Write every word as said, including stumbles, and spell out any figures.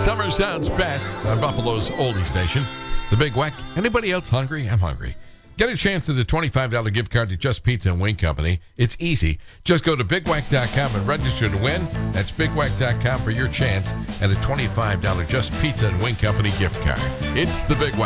Summer sounds best on Buffalo's oldie station. The Big Weck. Anybody else hungry? I'm hungry. Get a chance at a twenty-five dollars gift card to Just Pizza and Wing Company. It's easy. Just go to big weck dot com and register to win. That's big weck dot com for your chance at a twenty-five dollars Just Pizza and Wing Company gift card. It's the Big Weck.